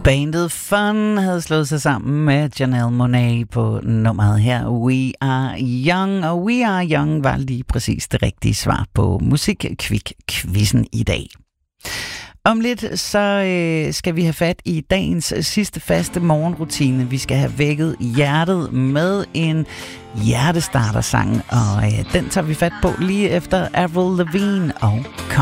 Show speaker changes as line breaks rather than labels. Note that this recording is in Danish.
Bandet Fun havde slået sig sammen med Janelle Monáe på nummeret her We Are Young, og We Are Young var lige præcis det rigtige svar på Musikquizzen i dag. Om lidt så skal vi have fat i dagens sidste faste morgenrutine. Vi skal have vækket hjertet med en hjertestartersang, og den tager vi fat på lige efter Avril Lavigne og